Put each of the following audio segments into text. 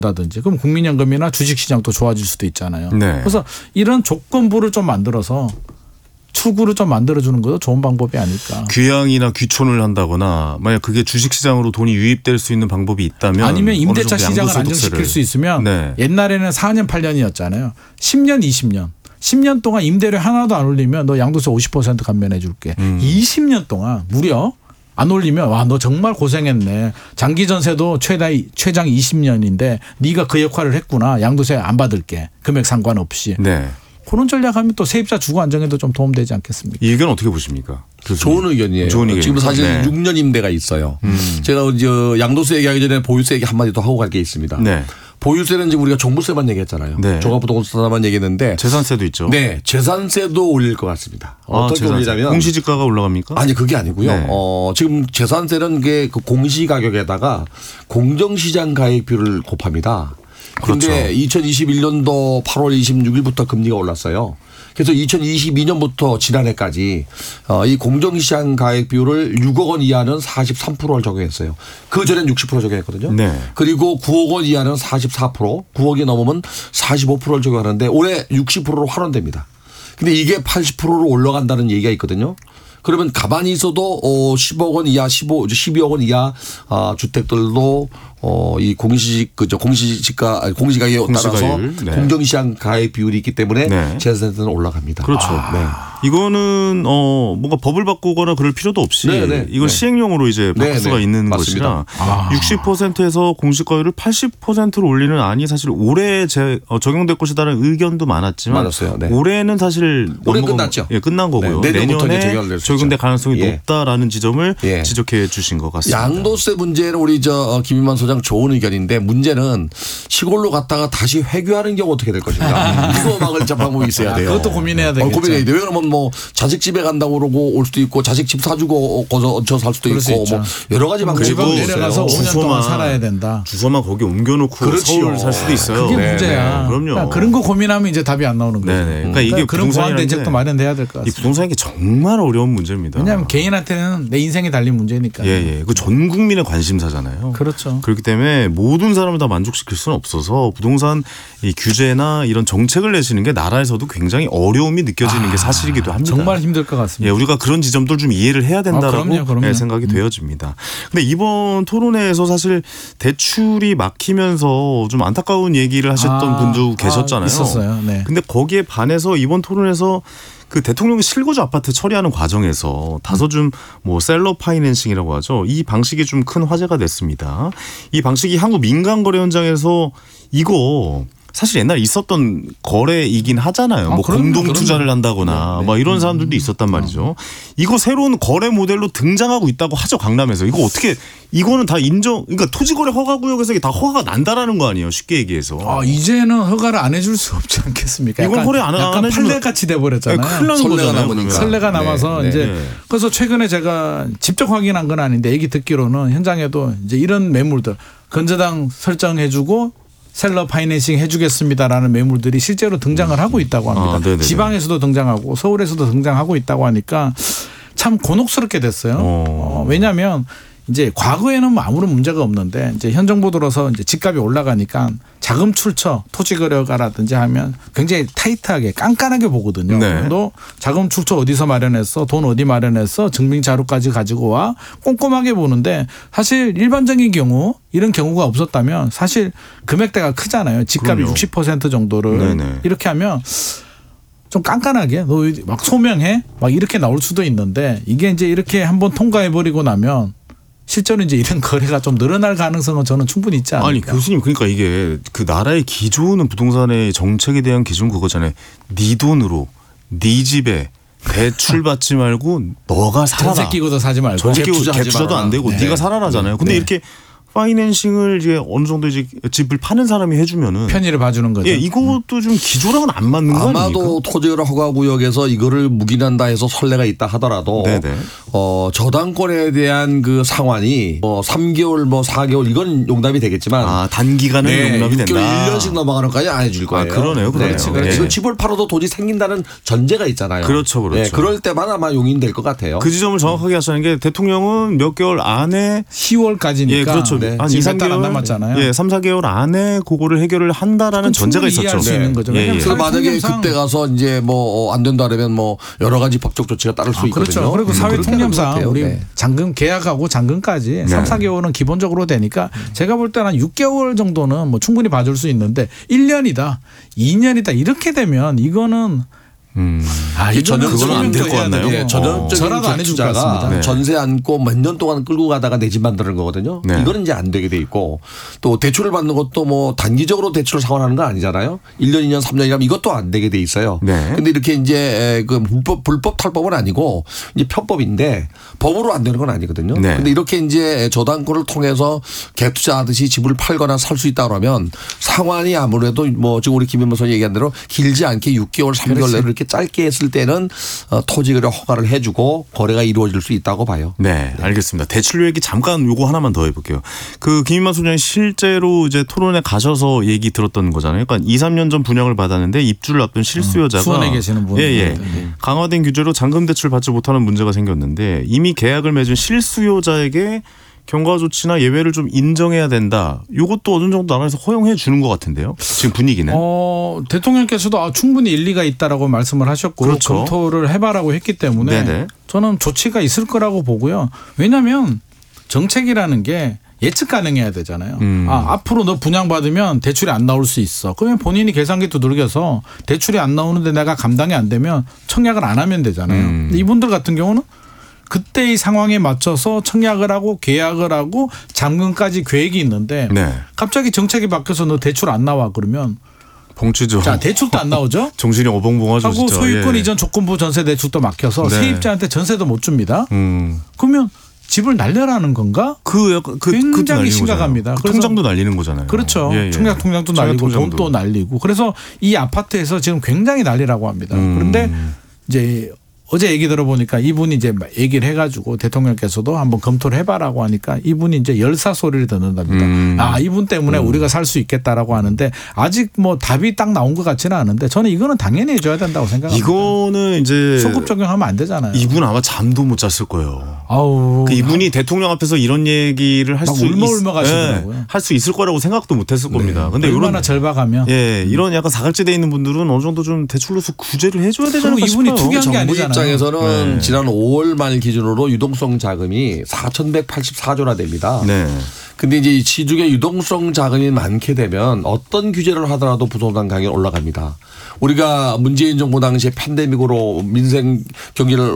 다든지 그럼 국민연금이나 주식시장도 좋아질 수도 있잖아요. 네. 그래서 이런 조건부를 좀 만들어서 출구를 좀 만들어주는 것도 좋은 방법이 아닐까. 귀향이나 귀촌을 한다거나 만약 그게 주식시장으로 돈이 유입될 수 있는 방법이 있다면 아니면 임대차 어느 정도 시장을 양도소득세를. 안정시킬 수 있으면 네. 옛날에는 4년 8년이었잖아요. 10년 20년. 10년 동안 임대료 하나도 안 올리면 너 양도세 50% 감면해 줄게. 20년 동안 무려 안 올리면 와 너 정말 고생했네. 장기 전세도 최장 20년인데 네가 그 역할을 했구나. 양도세 안 받을게. 금액 상관없이. 네. 그런 전략하면 또 세입자 주거 안정에도 좀 도움되지 않겠습니까? 이 의견 어떻게 보십니까? 좋은 의견이에요. 좋은 의견입니다. 지금 사실 네. 6년 임대가 있어요. 제가 이제 양도세 얘기하기 전에 보유세 얘기 한마디 더 하고 갈 게 있습니다. 네. 보유세는 지금 우리가 종부세만 얘기했잖아요. 네. 종합부동산만 얘기했는데 재산세도 있죠. 네, 재산세도 올릴 것 같습니다. 어떻게 재산세. 올리냐면 공시지가가 올라갑니까? 아니 그게 아니고요. 네. 지금 재산세는 그 공시 가격에다가 공정시장 가액비율을 곱합니다. 그런데 그렇죠. 2021년도 8월 26일부터 금리가 올랐어요. 그래서 2022년부터 지난해까지 이 공정시장 가액 비율을 6억 원 이하는 43%를 적용했어요. 그 전엔 60% 적용했거든요. 네. 그리고 9억 원 이하는 44%, 9억이 넘으면 45%를 적용하는데 올해 60%로 환원됩니다. 근데 이게 80%로 올라간다는 얘기가 있거든요. 그러면 가만히 있어도 10억 원 이하, 12억 원 이하 주택들도 이 공시가격에 따라서 네. 공정시장 가액 비율이 있기 때문에 네. 재산세는 올라갑니다. 그렇죠. 네. 이거는 뭔가 법을 바꾸거나 그럴 필요도 없이 네. 이걸 시행령으로 이제 바꿀 수가 있는 맞습니다. 것이라 60%에서 공시가율을 80%로 올리는 안이 사실 올해 적용될 것이다라는 의견도 많았지만 많았어요. 네. 올해는 사실 올해 끝났죠. 예, 끝난 거고요. 네. 내년부터 이제 내년에 적용될 가능성이 예. 높다라는 지점을 예. 지적해 주신 것 같습니다. 양도세 문제는 우리 김인만 소장 좋은 의견인데 문제는 시골로 갔다가 다시 회귀하는 경우 어떻게 될 것인가. 이거 막을 방법이 있어야 돼요. 그것도 고민해야 되겠죠. 고민해야 돼요. 왜냐하면 뭐 자식 집에 간다고 그러고 올 수도 있고 자식 집 사주고 얹혀 살 수도 그럴 수 있고 있죠. 뭐 여러 가지 방법이 지방 있어요. 내려가서 5년 동안 살아야 된다. 주소만 거기 옮겨놓고 그렇지요. 서울 살 수도 있어요. 그게 네, 문제야. 네. 그럼요. 그러니까 그런 거 고민하면 이제 답이 안 나오는 거죠. 네네. 그러니까 이게 그런 보완 부동산이라는 대책도 게 마련돼야 될 것 이 같습니다. 부동산이 정말 어려운 문제입니다. 왜냐하면 개인한테는 내 인생이 달린 문제니까. 예. 그 전 국민의 관심사잖아요. 그렇죠. 그렇기 때문에 모든 사람을 다 만족시킬 수는 없어서 부동산 이 규제나 이런 정책을 내시는 게 나라에서도 굉장히 어려움이 느껴지는 게 사실이기도 합니다. 정말 힘들 것 같습니다. 예, 우리가 그런 지점들 좀 이해를 해야 된다라고 그럼요. 예, 생각이 되어집니다. 근데 이번 토론회에서 사실 대출이 막히면서 좀 안타까운 얘기를 하셨던 분도 계셨잖아요. 있었어요. 네. 근데 거기에 반해서 이번 토론에서 그 대통령이 실거주 아파트 처리하는 과정에서 다소 좀 뭐 셀러 파이낸싱이라고 하죠. 이 방식이 좀 큰 화제가 됐습니다. 이 방식이 한국 민간거래 현장에서 이거 사실 옛날에 있었던 거래이긴 하잖아요. 뭐 공동 투자를 한다거나 막 이런 사람들도 있었단 말이죠. 이거 새로운 거래 모델로 등장하고 있다고 하죠. 강남에서. 이거 어떻게 이거는 다 그러니까 토지거래 허가구역에서 이게 다 허가가 난다라는 거 아니에요. 쉽게 얘기해서. 이제는 허가를 안 해줄 수 없지 않겠습니까? 이건 허리 안 약간 해주면 판례같이 돼버렸잖아요. 큰일 나는 선례가 거잖아요. 남으니까. 선례가 남아서 네. 이제 네. 그래서 최근에 제가 직접 확인한 건 아닌데 얘기 듣기로는 현장에도 이제 이런 매물들 건저당 설정해주고 셀러 파이낸싱 해주겠습니다라는 매물들이 실제로 등장을 하고 있다고 합니다. 지방에서도 등장하고 서울에서도 등장하고 있다고 하니까 참 곤혹스럽게 됐어요. 왜냐하면 이제 과거에는 뭐 아무런 문제가 없는데 이제 현 정부 들어서 이제 집값이 올라가니까 자금 출처 토지 거래가라든지 하면 굉장히 타이트하게 깐깐하게 보거든요. 네. 너 자금 출처 어디서 마련했어? 돈 어디 마련했어? 증빙 자료까지 가지고 와? 꼼꼼하게 보는데 사실 일반적인 경우 이런 경우가 없었다면 사실 금액대가 크잖아요. 집값이 그럼요. 60% 정도를 네네. 이렇게 하면 좀 깐깐하게 너 막 소명해? 막 이렇게 나올 수도 있는데 이게 이제 이렇게 한번 통과해버리고 나면 실제로 이제 이런 거래가 좀 늘어날 가능성은 저는 충분히 있지 않을까. 아니 교수님 그러니까 이게 그 나라의 기조는 부동산의 정책에 대한 기준 그거잖아요. 네 돈으로 네 집에 대출 받지 말고 너가 살아라. 전세 끼고도 사지 말고. 전세 끼고 투자하지 갭투자도 안 되고 네. 네가 살아라잖아요. 근데 네. 이렇게 파이낸싱을 이제 어느 정도 이제 집을 파는 사람이 해주면은 편의를 봐주는 거죠. 예, 이것도 좀 기조랑은 안 맞는 거 아닙니까? 아마도 토지거래 허가구역에서 이거를 묵인한다 해서 선례가 있다 하더라도 네네. 저당권에 대한 그 상환이 3개월 4개월 이건 용납이 되겠지만 단기간은 용납이 6개월 된다. 1년씩 넘어가는 것까지 안 해줄 거예요. 그러네요. 지금 집을 팔아도 돈이 생긴다는 전제가 있잖아요. 그렇죠. 그럴 때만 아마 용인될 것 같아요. 그 지점을 정확하게 하시는 게 대통령은 몇 개월 안에 10월까지니까 예, 그렇죠. 한 2, 3개월 안 남았잖아요. 예, 3, 4개월 안에 그거를 해결을 한다라는 전제가 있었죠. 이해할 수 있는 거죠. 그래서 만약에 그때 가서 이제 안 된다 그러면 여러 가지 법적 조치가 따를 수 있거든요. 그렇죠. 그리고 사회 통념상 우리 네. 잔금 계약하고 잔금까지 3, 4개월은 기본적으로 되니까 제가 볼 때는 한 6개월 정도는 충분히 봐줄 수 있는데 1년이다, 2년이다 이렇게 되면 이거는 그거는 안 될 것 같나요? 전형적인 갭투자가 전세 안고 몇 년 동안 끌고 가다가 내 집 만드는 거거든요. 네. 이거는 이제 안 되게 돼 있고 또 대출을 받는 것도 단기적으로 대출을 상환하는 건 아니잖아요. 1년, 2년, 3년이라면 이것도 안 되게 돼 있어요. 네. 근데 이렇게 이제 그 불법 탈법은 아니고 이제 편법인데 법으로 안 되는 건 아니거든요. 네. 근데 이렇게 이제 저당권을 통해서 갭투자하듯이 집을 팔거나 살 수 있다 그러면 상환이 아무래도 지금 우리 김현모 선생님이 얘기한 대로 길지 않게 6개월, 3개월 내로 이렇게 짧게 했을 때는 토지거래 허가를 해주고 거래가 이루어질 수 있다고 봐요. 네, 알겠습니다. 대출 얘기 잠깐 요거 하나만 더 해볼게요. 그 김인만 소장이 실제로 이제 토론에 가셔서 얘기 들었던 거잖아요. 그러니까 2, 3년 전 분양을 받았는데 입주를 앞둔 실수요자가 수원에 계시는 분. 강화된 규제로 잔금 대출 받지 못하는 문제가 생겼는데 이미 계약을 맺은 실수요자에게 경과 조치나 예외를 좀 인정해야 된다. 이것도 어느 정도 나라에서 허용해 주는 것 같은데요. 지금 분위기는. 대통령께서도 충분히 일리가 있다라고 말씀을 하셨고 그렇죠. 검토를 해봐라고 했기 때문에 네네. 저는 조치가 있을 거라고 보고요. 왜냐하면 정책이라는 게 예측 가능해야 되잖아요. 앞으로 너 분양받으면 대출이 안 나올 수 있어. 그러면 본인이 계산기 두들겨서 대출이 안 나오는데 내가 감당이 안 되면 청약을 안 하면 되잖아요. 근데 이분들 같은 경우는 그때의 상황에 맞춰서 청약을 하고 계약을 하고 잔금까지 계획이 있는데 갑자기 정책이 바뀌어서 너 대출 안 나와 그러면 봉치죠. 자, 대출도 안 나오죠. 정신이 어벙벙하죠. 하고 진짜. 소유권 이전 조건부 전세 대출도 막혀서 세입자한테 전세도 못 줍니다. 그러면 집을 날려라는 건가? 굉장히 심각합니다. 통장도 날리는 거잖아요. 그렇죠. 청약 통장도 날리고 돈도 날리고. 그래서 이 아파트에서 지금 굉장히 난리라고 합니다. 그런데 이제 어제 얘기 들어보니까 이분이 이제 얘기를 해가지고 대통령께서도 한번 검토를 해봐라고 하니까 이분이 이제 열사 소리를 듣는답니다. 이분 때문에 우리가 살 수 있겠다라고 하는데 아직 답이 딱 나온 것 같지는 않은데 저는 이거는 당연히 해줘야 된다고 생각합니다. 이거는 이제 소급 적용하면 안 되잖아요. 이분 아마 잠도 못 잤을 거예요. 이분이 대통령 앞에서 이런 얘기를 할 수 울먹울먹 하시더라고요. 할 수 있을 거라고 생각도 못했을 겁니다. 근데 얼마나 절박하면 이런 약간 사각지대에 있는 분들은 어느 정도 좀 대출로서 구제를 해줘야 되지 않을까 싶어요. 이분이 투기한 게 아니잖아요. 입장에서는 지난 5월 말 기준으로 유동성 자금이 4,184조나 됩니다. 근데 이제 시중에 유동성 자금이 많게 되면 어떤 규제를 하더라도 부동산 가격이 올라갑니다. 우리가 문재인 정부 당시에 팬데믹으로 민생 경기를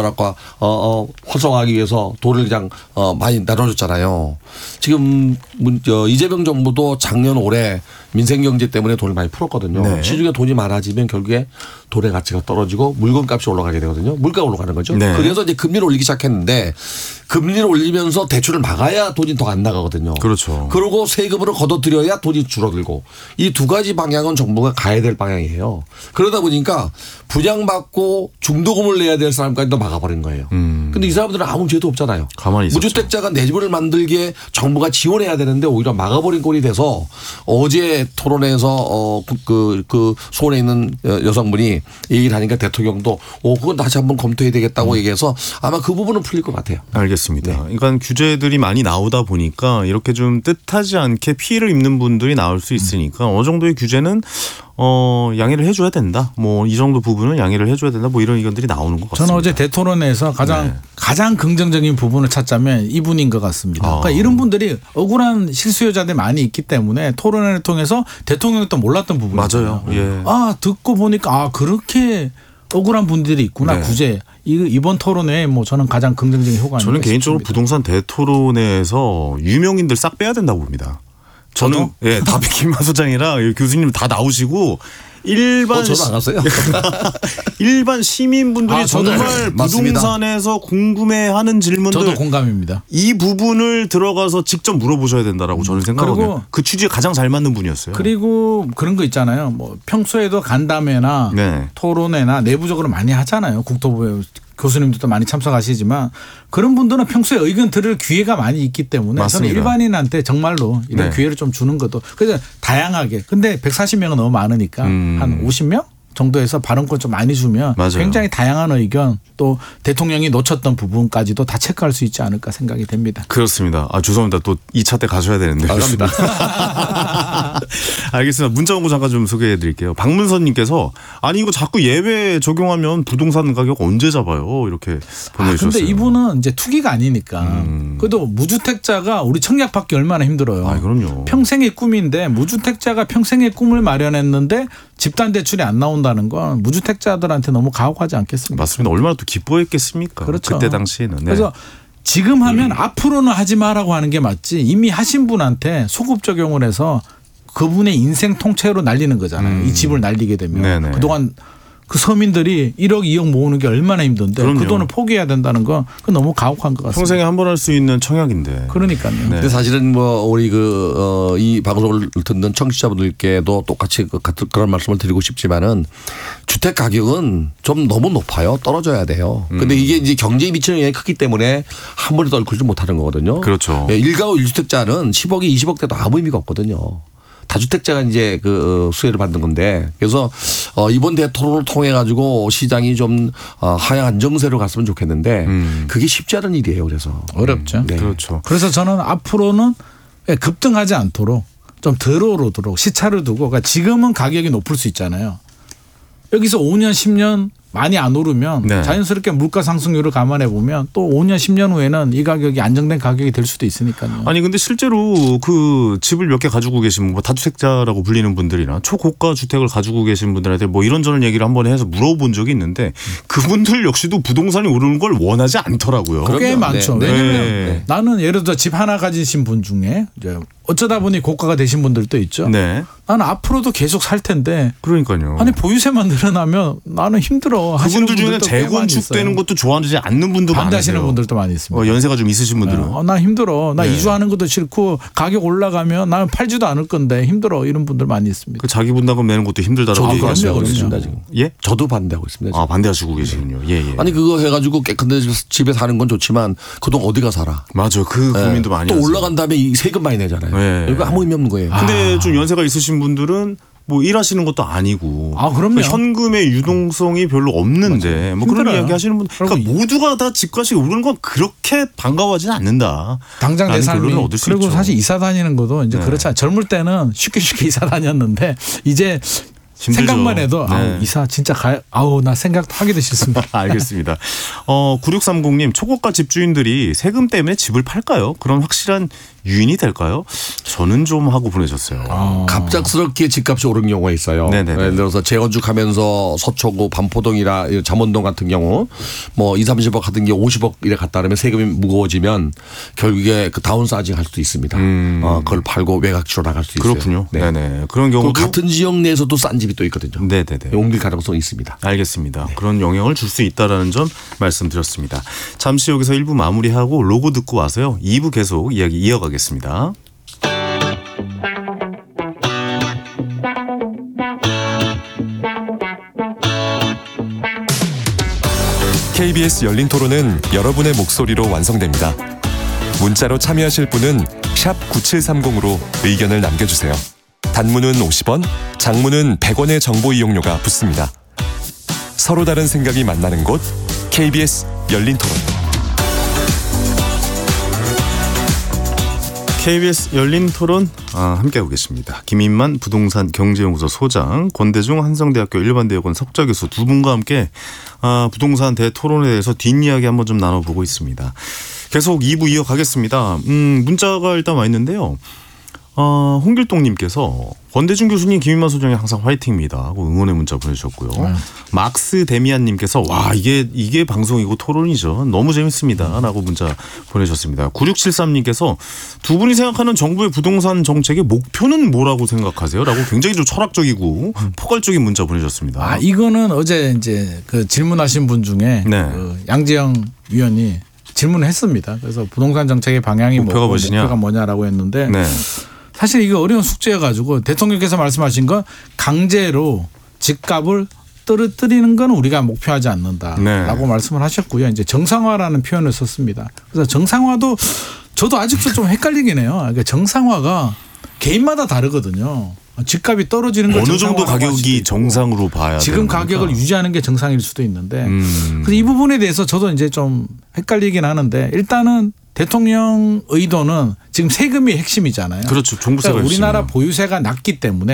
활성화하기 위해서 돈을 그냥 많이 나눠줬잖아요. 지금 이재명 정부도 작년 올해 민생 경제 때문에 돈을 많이 풀었거든요. 시중에 돈이 많아지면 결국에 돈의 가치가 떨어지고 물건값이 올라가게 되거든요. 물가가 올라가는 거죠. 그래서 이제 금리를 올리기 시작했는데 금리를 올리면서 대출을 막아야 돈이 더 안 나가거든요. 그렇죠. 그리고 세금으로 걷어들여야 돈이 줄어들고 이 두 가지 방향은 정부가 가야 될 방향이에요. 그러다 보니까 분양받고 중도금을 내야 될 사람까지도 막아버린 거예요. 근데 이 사람들은 아무 죄도 없잖아요. 가만히 있었죠. 무주택자가 내 집을 만들기에 정부가 지원해야 되는데 오히려 막아버린 꼴이 돼서 어제 토론회에서 그 수원에 있는 여성분이 얘기를 하니까 대통령도 그건 다시 한번 검토해야 되겠다고 얘기해서 아마 그 부분은 풀릴 것 같아요. 알겠습니다. 그러니까 규제들이 많이 나오다 보니까 이렇게 좀 뜻하지 않게 피해를 입는 분들이 나올 수 있으니까 어느 정도의 규제는 양해를 해줘야 된다. 이 정도 부분은 양해를 해줘야 된다. 이런 의견들이 나오는 것 같습니다. 저는 어제 대토론에서 가장 긍정적인 부분을 찾자면 이분인 것 같습니다. 그러니까 이런 분들이 억울한 실수요자들이 많이 있기 때문에 토론회를 통해서 대통령도 몰랐던 부분이에요. 맞아요. 듣고 보니까 그렇게 억울한 분들이 있구나. 구제. 이번 토론회에 저는 가장 긍정적인 효과가 저는 개인적으로 부동산 대토론회에서 유명인들 싹 빼야 된다고 봅니다. 저는 답이 김만 소장이랑 교수님 다 나오시고 저도 안 갔어요. 일반 시민분들이 정말 부동산에서 궁금해하는 질문들 저도 공감입니다. 이 부분을 들어가서 직접 물어보셔야 된다라고 저는 생각하거든요. 그 취지에 가장 잘 맞는 분이었어요. 그리고 그런 거 있잖아요. 평소에도 간담회나 토론회나 내부적으로 많이 하잖아요. 국토부에 교수님들도 많이 참석하시지만 그런 분들은 평소에 의견 들을 기회가 많이 있기 때문에 맞습니다. 저는 일반인한테 정말로 이런 네. 기회를 좀 주는 것도 그래서 다양하게 근데 140명은 너무 많으니까 한 50명? 정도에서 발언권 좀 많이 주면 맞아요. 굉장히 굉장히 다양한 의견 또 대통령이 놓쳤던 부분까지도 다 체크할 수 있지 않을까 생각이 됩니다. 그렇습니다. 죄송합니다. 또 2차 때 가셔야 되는데. 알겠습니다. 알겠습니다. 문자 온거 잠깐 좀 소개해 드릴게요. 박문선님께서 아니 이거 자꾸 예외 적용하면 부동산 가격 언제 잡아요? 이렇게 보내주셨어요. 근데 이분은 이제 투기가 아니니까 그래도 무주택자가 우리 청약 받기 얼마나 힘들어요. 그럼요. 평생의 꿈인데 무주택자가 평생의 꿈을 마련했는데 집단 대출이 안 나온다는 건 무주택자들한테 너무 가혹하지 않겠습니까? 맞습니다. 얼마나 또 기뻐했겠습니까? 그렇죠. 그때 당시에는. 네. 그래서 지금 하면 앞으로는 하지 마라고 하는 게 맞지 이미 하신 분한테 소급 적용을 해서 그분의 인생 통째로 날리는 거잖아요. 이 집을 날리게 되면. 네네. 그동안 그 서민들이 1억 2억 모으는 게 얼마나 힘든데 그럼요. 그 돈을 포기해야 된다는 건 그건 너무 가혹한 것 같습니다. 평생에 한 번 할 수 있는 청약인데. 그러니까요. 네. 근데 사실은 뭐 우리 이 방송을 듣는 청취자분들께도 똑같이 그런 말씀을 드리고 싶지만은 주택 가격은 좀 너무 높아요. 떨어져야 돼요. 근데 이게 이제 경제에 미치는 영향이 크기 때문에 한 번에 떨굴지 못하는 거거든요. 그렇죠. 예, 1가구 1주택자는 10억이 20억 대도 아무 의미가 없거든요. 다주택자가 이제 그 수혜를 받는 건데 그래서 이번 대토론을 통해 가지고 시장이 좀 하향 안정세로 갔으면 좋겠는데 그게 쉽지 않은 일이에요. 그래서 어렵죠. 네. 그렇죠. 그래서 저는 앞으로는 급등하지 않도록 좀 덜 오르도록 시차를 두고 그러니까 지금은 가격이 높을 수 있잖아요. 여기서 5년 10년 많이 안 오르면 네. 자연스럽게 물가 상승률을 감안해 보면 또 5년 10년 후에는 이 가격이 안정된 가격이 될 수도 있으니까요. 아니 근데 실제로 그 집을 몇 개 가지고 계신 뭐 다주택자라고 불리는 분들이나 초고가 주택을 가지고 계신 분들한테 뭐 이런저런 얘기를 한번 해서 물어본 적이 있는데 그분들 역시도 부동산이 오르는 걸 원하지 않더라고요. 꽤 그럼요. 많죠. 네. 왜냐하면 네. 나는 예를 들어 집 하나 가지신 분 중에 이제 어쩌다 보니 고가가 되신 분들도 있죠. 네. 나는 앞으로도 계속 살 텐데 그러니까요. 아니 보유세만 늘어나면 나는 힘들어. 하시는 그분들 중에는 분들도 꽤 많이 재건축되는 있어요. 것도 좋아하지 않는 분도 반대하시는 많으세요. 분들도 많이 있습니다. 연세가 좀 있으신 분들은. 나 힘들어. 나 네. 이주하는 것도 싫고 가격 올라가면 나는 팔지도 않을 건데 힘들어. 이런 분들 많이 있습니다. 그 자기 분담금 내는 것도 힘들다라고 저도 그럼요, 반대하고 그럼요. 있습니다 지금. 예? 저도 반대하고 있습니다. 지금. 반대하시고 계시군요. 예, 예. 아니 그거 해가지고 깨끗한 집에 사는 건 좋지만 그동 어디가 살아? 맞아요. 그 고민도 많이 또 하세요. 올라간 다음에 이 세금 많이 내잖아요. 네. 이거 아무 의미 없는 거예요. 근데 좀 연세가 있으신 분들은 뭐 일하시는 것도 아니고 그럼요. 현금의 유동성이 별로 없는데 뭐 그런 힘들어요. 이야기 하시는 분들 그러니까 모두가 다 집값이 오르는 건 그렇게 반가워하지는 않는다. 당장 내 라는 삶이 결론을 얻을 수 그리고 있죠. 사실 이사 다니는 것도 이제 네. 그렇지 않아요. 젊을 때는 쉽게 이사 다녔는데 이제 힘들죠. 생각만 해도 네. 이사 진짜 나 생각도 하기도 싫습니다. 알겠습니다. 9630님 초고가 집주인들이 세금 때문에 집을 팔까요? 그런 확실한 유인이 될까요? 저는 좀 하고 보내셨어요. 갑작스럽게 집값이 오른 경우가 있어요. 네네네. 예를 들어서 재건축하면서 서초구, 반포동이나 잠원동 같은 경우 뭐 2, 30억 하던 게 50억 이래 갔다 그러면 세금이 무거워지면 결국에 그 다운사이징 할 수도 있습니다. 그걸 팔고 외곽지로 나갈 수 있어요. 그렇군요. 네. 네네. 그런 그 경우도 같은 지역 내에서도 싼 집이 또 있거든요. 네네네. 옮길 가능성이 있습니다. 알겠습니다. 그런 영향을 줄 수 있다라는 점 말씀드렸습니다. 잠시 여기서 1부 마무리하고 로고 듣고 와서요. 2부 계속 이야기 이어가겠습니다. KBS 열린 토론은 여러분의 목소리로 완성됩니다. 문자로 참여하실 분은 샵 9730으로 의견을 남겨주세요. 단문은 50원, 장문은 100원의 정보 이용료가 붙습니다. 서로 다른 생각이 만나는 곳 KBS 열린 토론. KBS 열린 토론 함께하고 계십니다. 김인만 부동산 경제연구소 소장, 권대중 한성대학교 일반대학원 석좌교수 두 분과 함께 부동산 대토론에 대해서 뒷이야기 한번 좀 나눠보고 있습니다. 계속 2부 이어가겠습니다. 문자가 일단 와 있는데요. 홍길동님께서 권대중 교수님 김인만 소장이 항상 화이팅입니다 하고 응원의 문자 보내주셨고요. 막스 데미안님께서 와 이게 방송이고 토론이죠. 너무 재밌습니다 라고 문자 보내주셨습니다. 9673님께서 두 분이 생각하는 정부의 부동산 정책의 목표는 뭐라고 생각하세요? 라고 굉장히 좀 철학적이고 포괄적인 문자 보내주셨습니다. 이거는 어제 이제 그 질문하신 분 중에 네. 그 양지영 위원이 질문을 했습니다. 그래서 부동산 정책의 방향이 목표가 뭐고 무엇이냐? 목표가 뭐냐라고 했는데 네. 사실 이게 어려운 숙제여가지고 대통령께서 말씀하신 건 강제로 집값을 떨어뜨리는 건 우리가 목표하지 않는다라고 네. 말씀을 하셨고요. 이제 정상화라는 표현을 썼습니다. 그래서 정상화도 저도 아직도 좀 헷갈리긴 해요. 그러니까 정상화가 개인마다 다르거든요. 집값이 떨어지는 걸 어느 정도 정상화라고 할 수도 가격이 있고. 정상으로 봐야 지금 되는 가격을 겁니까? 유지하는 게 정상일 수도 있는데 그래서 이 부분에 대해서 저도 이제 좀 헷갈리긴 하는데 일단은 대통령 의도는 지금 세금이 핵심이잖아요. 그렇죠. 종부세가 그러니까 우리나라 핵심이에요. 보유세가 낮기 때문에